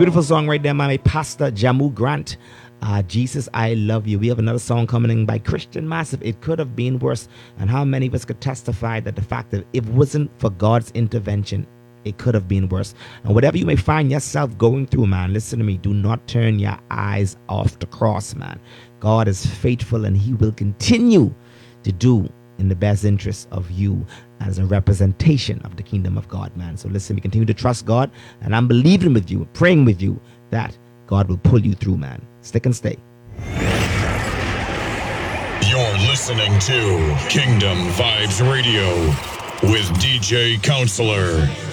Beautiful song right there, my Pastor Jamu Grant. Jesus, I love you. We have another song coming in by Christian Massive. It could have been worse. And how many of us could testify that the fact that if it wasn't for God's intervention, it could have been worse. And whatever you may find yourself going through, man, listen to me. Do not turn your eyes off the cross, man. God is faithful and he will continue to do in the best interest of you as a representation of the kingdom of God, man. So listen, we continue to trust God, and I'm believing with you, praying with you that God will pull you through, man. Stick and stay. You're listening to Kingdom Vibes Radio with DJ Counselor.